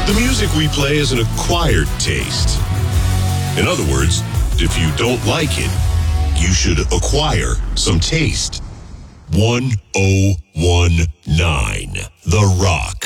The music we play is an acquired taste. In other words, if you don't like it, you should acquire some taste. 1019 The Rock.